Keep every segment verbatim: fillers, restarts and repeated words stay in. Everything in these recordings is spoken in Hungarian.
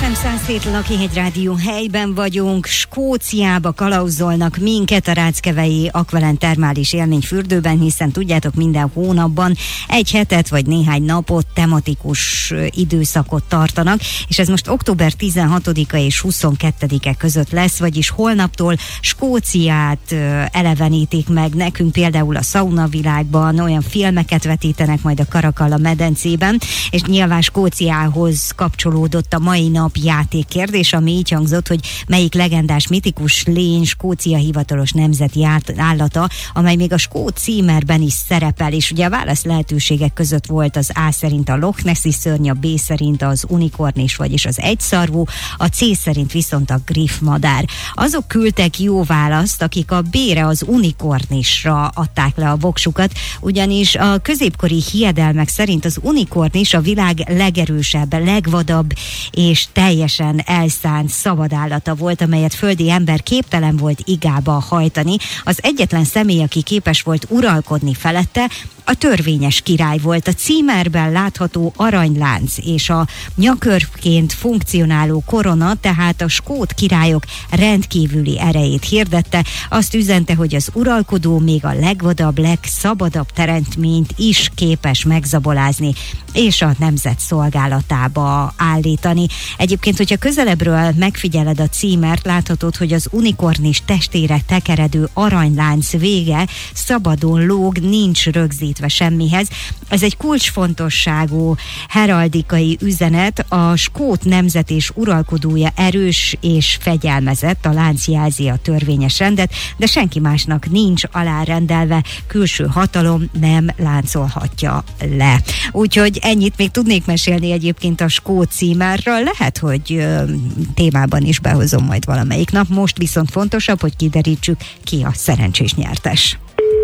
ef em száz hét Lakihegy Rádió, helyben vagyunk, Skóciába kalauzolnak minket a Ráckevei Aqualent termális élményfürdőben, hiszen tudjátok, minden hónapban egy hetet vagy néhány napot tematikus időszakot tartanak, és ez most október tizenhatodika és huszonkettedike között lesz, vagyis holnaptól Skóciát elevenítik meg nekünk, például a szaunavilágban, olyan filmeket vetítenek majd a Karakalla medencében, és nyilván Skóciához kapcsolódott a mai nap játékkérdés, ami így hangzott, hogy melyik legendás mitikus lény Skócia hivatalos nemzeti állata, amely még a skót címerben is szerepel, és ugye a válasz lehetőségek között volt az A szerint a Loch Nessi szörny, a B szerint az unikornis, vagyis az egyszarvú, a C szerint viszont a griffmadár. Azok küldtek jó választ, akik a B-re, az unikornisra adták le a voksukat, ugyanis a középkori hiedelmek szerint az unikornis a világ legerősebb, legvadabb és teljesen elszánt szabadállata volt, amelyet földi ember képtelen volt igába hajtani. Az egyetlen személy, aki képes volt uralkodni felette, a törvényes király volt. A címerben látható aranylánc és a nyakörvként funkcionáló korona, tehát a skót királyok rendkívüli erejét hirdette. Azt üzente, hogy az uralkodó még a legvadabb, legszabadabb teremtményt is képes megzabolázni és a nemzet szolgálatába állítani. Egyébként, hogyha közelebbről megfigyeled a címert, láthatod, hogy az unikornis testére tekeredő aranylánc vége szabadon lóg, nincs rögzítve semmihez. Ez egy kulcsfontosságú heraldikai üzenet. A skót nemzet és uralkodója erős és fegyelmezett, a lánc jelzi a törvényes rendet, de senki másnak nincs alárendelve, külső hatalom nem láncolhatja le. Úgyhogy ennyit még tudnék mesélni egyébként a skót címerről, lehet, hogy ö, témában is behozom majd valamelyik nap. Most viszont fontosabb, hogy kiderítsük, ki a szerencsés nyertes.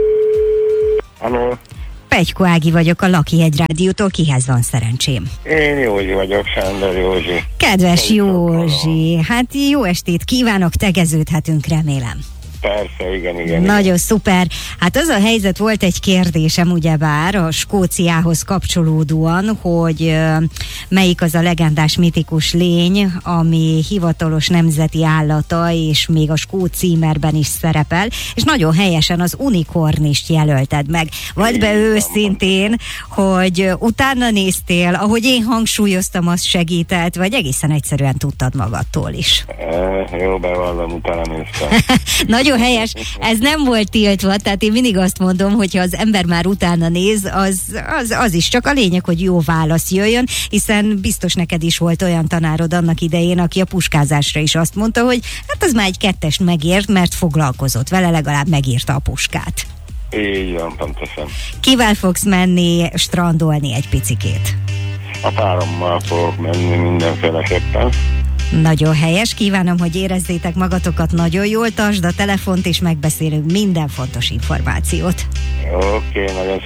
Halló. Petykó Ági vagyok a Lakihegy Rádiótól, kihez van szerencsém? Én Józsi vagyok, Sándor Józsi. Kedves Józsi, hát jó estét kívánok, tegeződhetünk, remélem. Persze, igen, igen. Nagyon igen. szuper. Hát az a helyzet, volt egy kérdésem ugyebár a Skóciához kapcsolódóan, hogy uh, melyik az a legendás mitikus lény, ami hivatalos nemzeti állata, és még a skót címerben is szerepel, és nagyon helyesen az unikornist jelölted meg. Vagy be őszintén, hogy utána néztél, ahogy én hangsúlyoztam, az segített, vagy egészen egyszerűen tudtad magadtól is? E, jó, bevallom, utána néztem. Nagyon helyes, ez nem volt tiltva, tehát én mindig azt mondom, hogyha az ember már utána néz, az, az, az is csak a lényeg, hogy jó válasz jöjjön, hiszen biztos neked is volt olyan tanárod annak idején, aki a puskázásra is azt mondta, hogy hát az már egy kettest megért, mert foglalkozott vele, legalább megírta a puskát. Így van, pontosan. Kivel fogsz menni strandolni egy picikét? A párommal fogok menni mindenféleképpen. Nagyon helyes, kívánom, hogy érezzétek magatokat nagyon jól, tartsd a telefont, és megbeszélünk minden fontos információt. Oké, okay, nagyon